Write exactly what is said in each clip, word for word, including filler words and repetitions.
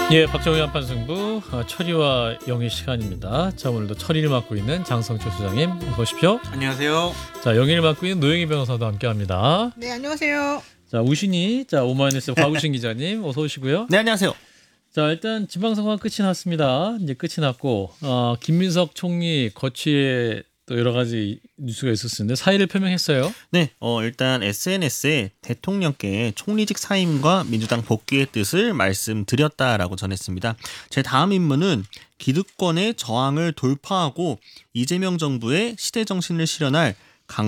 예, 박정희 한판승부 어, 철이와 영희 시간입니다. 자, 오늘도 철이를 맡고 있는 장성철 소장님 어서 오십시오. 안녕하세요. 자, 영희를 맡고 있는 노영희 변호사도 함께합니다. 네, 안녕하세요. 자, 우신이 자 오마이뉴스 곽우신 기자님 어서 오시고요. 네, 안녕하세요. 자, 일단 지방선거가 끝이 났습니다. 이제 끝이 났고 어, 김민석 총리 거취에 또 여러 가지 뉴스가 있었는데 사의를 표명했어요. 네, 어, 일단 에스엔에스에 대통령께 총리직 사임과 민주당 복귀의 뜻을 말씀드렸다라고 전했습니다. 제 다음 임무는 기득권의 저항을 돌파하고 이재명 정부의 시대 정신을 실현할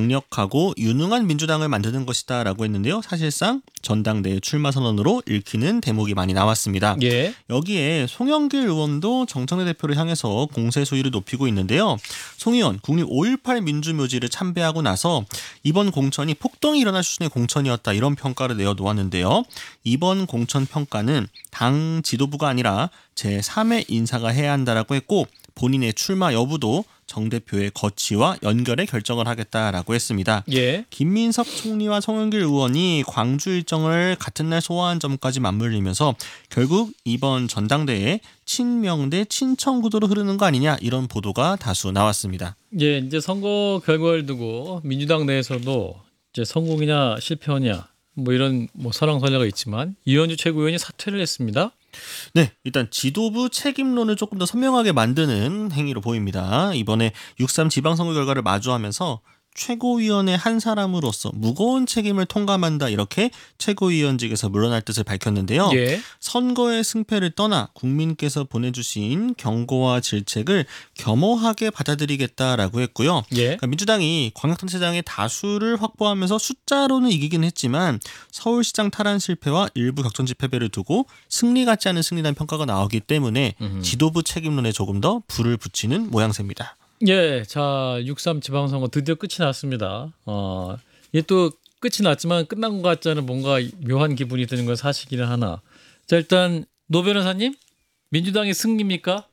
강력하고 유능한 민주당을 만드는 것이다 라고 했는데요. 사실상 전당대회 출마 선언으로 읽히는 대목이 많이 나왔습니다. 예. 여기에 송영길 의원도 정청래 대표를 향해서 공세 수위를 높이고 있는데요. 송 의원 국립 오일팔 민주묘지를 참배하고 나서 이번 공천이 폭동이 일어날 수준의 공천이었다 이런 평가를 내어놓았는데요. 이번 공천 평가는 당 지도부가 아니라 제삼의 인사가 해야 한다라고 했고 본인의 출마 여부도 정 대표의 거취와 연결해 결정을 하겠다라고 했습니다. 예. 김민석 총리와 송영길 의원이 광주 일정을 같은 날 소화한 점까지 맞물리면서 결국 이번 전당대회에 친명 대 친청 구도로 흐르는 거 아니냐 이런 보도가 다수 나왔습니다. 예, 이제 선거 결과를 두고 민주당 내에서도 이제 성공이냐 실패냐 뭐 이런 뭐 설왕설래가 있지만 이현주 최고위원이 사퇴를 했습니다. 네, 일단 지도부 책임론을 조금 더 선명하게 만드는 행위로 보입니다. 이번에 육삼 지방선거 결과를 마주하면서 최고위원의 한 사람으로서 무거운 책임을 통감한다 이렇게 최고위원직에서 물러날 뜻을 밝혔는데요. 예. 선거의 승패를 떠나 국민께서 보내주신 경고와 질책을 겸허하게 받아들이겠다라고 했고요. 예. 그러니까 민주당이 광역단체장의 다수를 확보하면서 숫자로는 이기긴 했지만 서울시장 탈환 실패와 일부 격전지 패배를 두고 승리 같지 않은 승리라는 평가가 나오기 때문에 음흠. 지도부 책임론에 조금 더 불을 붙이는 모양새입니다. 예, 자 육삼 지방선거 드디어 끝이 났습니다. 어, 이게 또 끝이 났지만 끝난 것 같지 않은 뭔가 묘한 기분이 드는 건 사실이긴 하나. 자 일단 노 변호사님, 민주당의 승리입니까?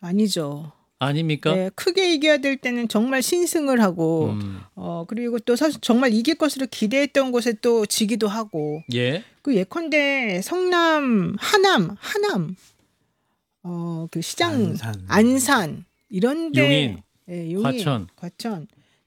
아니죠. 아닙니까? 네, 크게 이겨야 될 때는 정말 신승을 하고 음, 어 그리고 또 사실 정말 이길 것으로 기대했던 곳에 또 지기도 하고 예, 그 예컨대 성남, 하남, 하남 어 그 시장 안산. 안산 이런데 용인, 예, 용인, 과천. 과천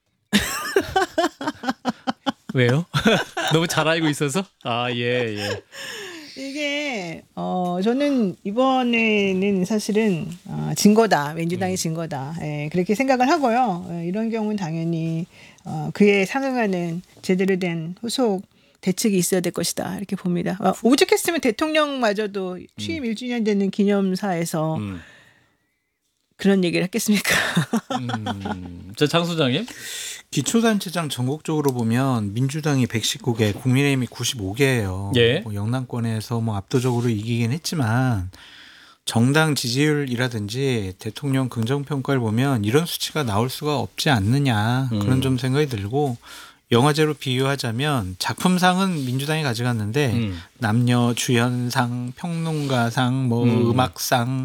왜요? 너무 잘 알고 있어서? 아, 예, 예. 이게 어 저는 이번에는 사실은 어, 진 거다. 민주당이 음. 진 거다. 예, 그렇게 생각을 하고요. 예, 이런 경우는 당연히 어, 그에 상응하는 제대로 된 후속 대책이 있어야 될 것이다. 이렇게 봅니다. 어, 오죽했으면 대통령마저도 취임 일 주년 되는 기념사에서 음, 그런 얘기를 했겠습니까? 음. 자 장 소장님, 기초단체장 전국적으로 보면 민주당이 백십구 개, 국민의힘이 구십오 개예요. 예. 뭐 영남권에서 뭐 압도적으로 이기긴 했지만 정당 지지율이라든지 대통령 긍정평가를 보면 이런 수치가 나올 수가 없지 않느냐 그런 음. 좀 생각이 들고 영화제로 비유하자면 작품상은 민주당이 가져갔는데 음. 남녀 주연상, 평론가상, 뭐 음. 음악상